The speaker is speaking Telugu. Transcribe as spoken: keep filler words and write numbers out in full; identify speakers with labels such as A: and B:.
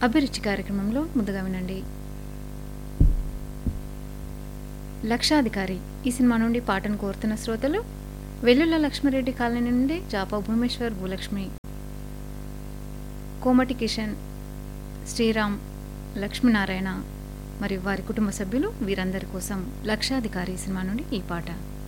A: అభిరుచి కార్యక్రమంలో ముందుగా వినండి. లక్షాధికారి ఈ సినిమా నుండి పాటను కోరుతున్న శ్రోతలు వెల్లుల లక్ష్మారెడ్డి కాలనీ నుండి జాపా భూమేశ్వర్, భూలక్ష్మి, కోమటి కిషన్, శ్రీరామ్, లక్ష్మీనారాయణ మరియు వారి కుటుంబ సభ్యులు. వీరందరి కోసం లక్షాధికారి సినిమా నుండి ఈ పాట.